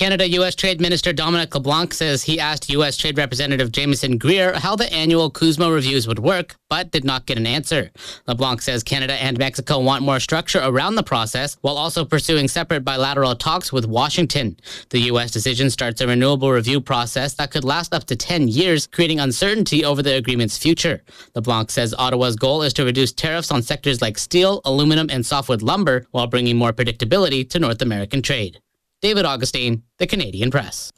Canada-U.S. Trade Minister Dominic LeBlanc says he asked U.S. Trade Representative Jameson Greer how the annual CUSMA reviews would work, but did not get an answer. LeBlanc says Canada and Mexico want more structure around the process, while also pursuing separate bilateral talks with Washington. The U.S. decision starts a renewable review process that could last up to 10 years, creating uncertainty over the agreement's future. LeBlanc says Ottawa's goal is to reduce tariffs on sectors like steel, aluminum, and softwood lumber, while bringing more predictability to North American trade. David Augustine, The Canadian Press.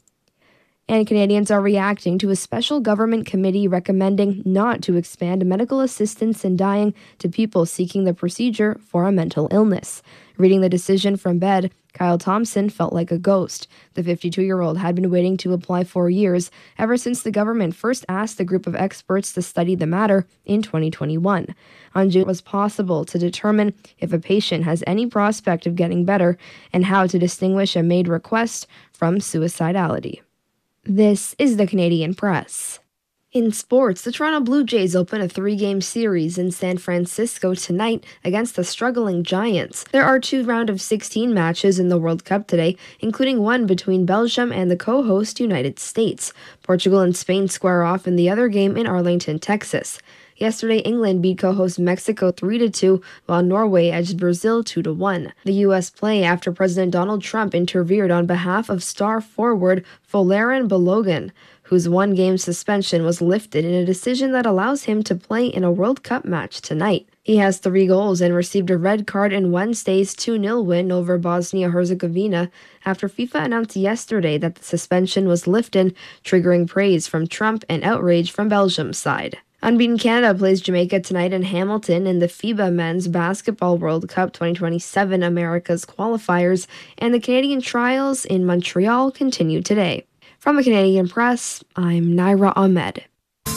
And Canadians are reacting to a special government committee recommending not to expand medical assistance in dying to people seeking the procedure for a mental illness. Reading the decision from bed, Kyle Thompson felt like a ghost. The 52-year-old had been waiting to apply for years, ever since the government first asked the group of experts to study the matter in 2021. On June, it was possible to determine if a patient has any prospect of getting better and how to distinguish a made request from suicidality. This is the Canadian Press. In sports, the Toronto Blue Jays open a 3-game series in San Francisco tonight against the struggling Giants. There are 2 round-of-16 matches in the World Cup today, including one between Belgium and the co-host United States. Portugal and Spain square off in the other game in Arlington, Texas. Yesterday, England beat co-host Mexico 3-2, while Norway edged Brazil 2-1. The U.S. play after President Donald Trump interfered on behalf of star forward Folarin Balogun, whose 1-game suspension was lifted in a decision that allows him to play in a World Cup match tonight. He has 3 goals and received a red card in Wednesday's 2-0 win over Bosnia-Herzegovina after FIFA announced yesterday that the suspension was lifted, triggering praise from Trump and outrage from Belgium's side. Unbeaten Canada plays Jamaica tonight in Hamilton in the FIBA Men's Basketball World Cup 2027 America's qualifiers, and the Canadian trials in Montreal continue today. From the Canadian Press, I'm Naira Ahmed.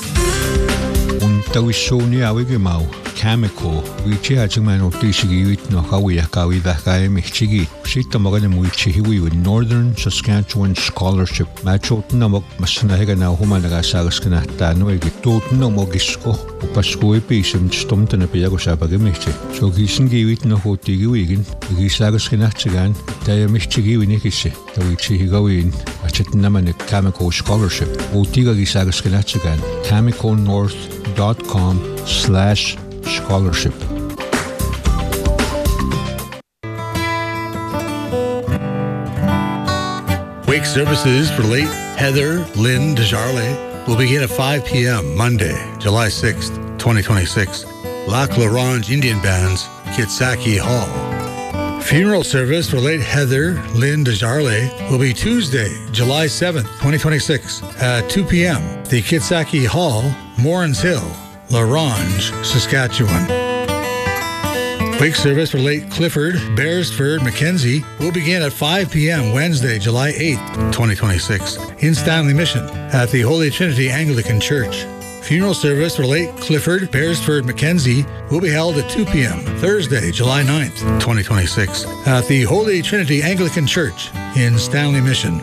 Chemical, which is a man of Tishigi, no Hawaii, the Michigi, Shitamagan, which he with Northern Saskatchewan Scholarship, Macho Namok, Masanahega, Humanaga Sagaskana, Tanoig, Totnamogisco, Pasco Pisum, Stumton, a Piago Sabagamichi. So Gisan gave it no Hotigi Wigan, Gisagaskanatsigan, Diamichigi Nikisi, which he go in, a Chitnaman Chemical Scholarship, Otiga Gisagaskanatsigan, chemicalnorth.com/scholarship. Wake services for late Heather Lynn Desjardins will begin at 5 p.m. Monday, July 6th, 2026. Lac La Ronge Indian Band's Kitsaki Hall. Funeral service for late Heather Lynn Desjardins will be Tuesday, July 7th, 2026 at 2 p.m. The Kitsaki Hall, Morans Hill, La Ronge, Saskatchewan. Wake service for late Clifford Beresford Mackenzie will begin at 5 p.m. Wednesday, July 8th, 2026 in Stanley Mission at the Holy Trinity Anglican Church. Funeral service for late Clifford Beresford Mackenzie will be held at 2 p.m. Thursday, July 9th, 2026 at the Holy Trinity Anglican Church in Stanley Mission.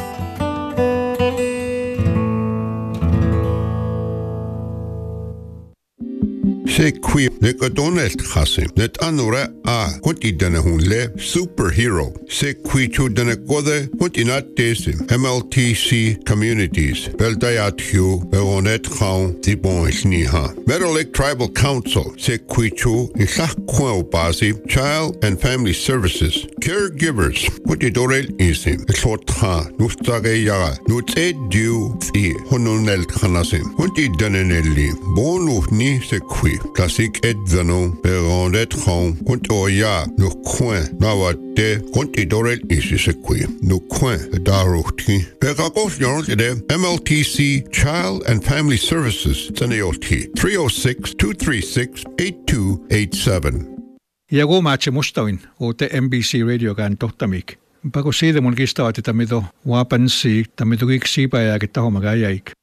Se qui Nicodonet Hasim, net anura a Huntidana Hunle, superhero. Se qui to Danakode, Huntinat Desim, MLTC Communities, Beldayathu, Beronet Haun, Dibon Sniha. Meadow Lake Tribal Council, Se qui to Nishakwa Basi, Child and Family Services, Caregivers, Huntidorel Isim, Sotha, Nustage Yaga, Nutse Du, E, Hononel Hanasim, Huntidanelli, Bonufni Se qui. Classic Edvano, Beronet Home, Kuntoya, no coin, Nawate, Contidorel Isisequi, no coin, Daruti, Begakos Yorode, MLTC, Child and Family Services, Zaneoti, 306-236-8287. Jago matche mustawin, ote MBC Radio kan tohtamik. Pako siitä mun kistavat, että mitä wapansi, että mitä kiksi päivää, että homma käjäik.